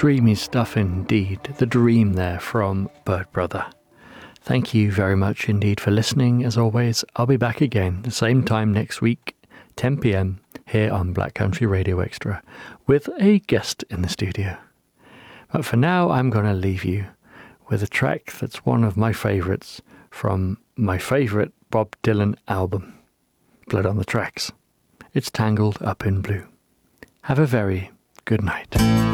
Dreamy stuff indeed. The dream there from Bird Brother. Thank you very much indeed for listening. As always, I'll be back again the same time next week, 10 p.m, here on Black Country Radio Extra, with a guest in the studio. But for now, I'm going to leave you with a track that's one of my favourites from my favourite Bob Dylan album, Blood on the Tracks. It's Tangled Up in Blue. Have a very good night.